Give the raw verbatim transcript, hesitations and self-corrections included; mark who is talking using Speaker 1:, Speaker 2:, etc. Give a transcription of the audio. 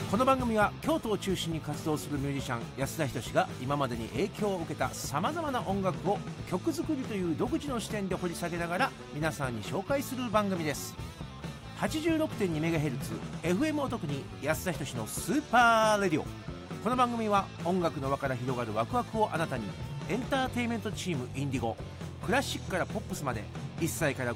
Speaker 1: この番組は京都を中心に活動するミュージシャン安田仁が今までに影響を受けたさまざまな音楽を曲作りという独自の視点で掘り下げながら皆さんに紹介する番組です。 はちじゅうろくてんにメガヘルツ エフエム を特に安田仁のスーパーレディオ。この番組は音楽の輪から広がるワクワクをあなたに。エンターテインメントチームインディゴ、クラシックからポップスまでいっさいから